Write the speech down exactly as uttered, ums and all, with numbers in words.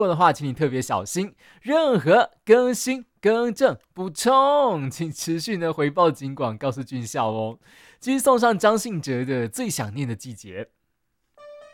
过的话，请你特别小心，任何更新、更正、补充，请持续呢回报警广，告诉军校哦。继续送上张信哲的《最想念的季节》。